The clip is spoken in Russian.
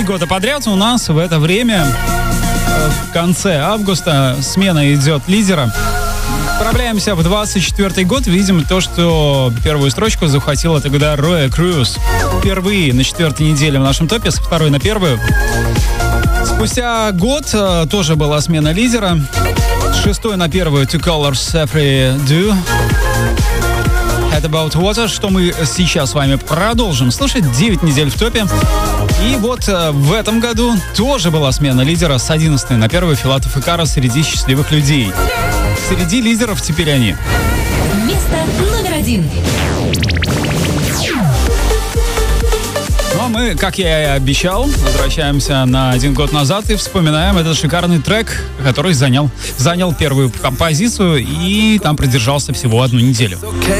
3 года подряд у нас в это время, в конце августа, смена идет лидера. Отправляемся в 24-й год. Видим то, что первую строчку захватила тогда Роя Круз. Впервые на 4-й неделе в нашем топе, с 2-й на 1-ю. Спустя год тоже была смена лидера. С 6-й на 1-ю Two Colors Every Do. Head About Water, что мы сейчас с вами продолжим слушать. 9 недель в топе. И вот в этом году тоже была смена лидера с 11-й на 1-ю Филатов и Кара среди счастливых людей. Среди лидеров теперь они. Место номер 1. Ну а мы, как я и обещал, возвращаемся на 1 год назад и вспоминаем этот шикарный трек, который занял первую композицию и там продержался всего 1 неделю.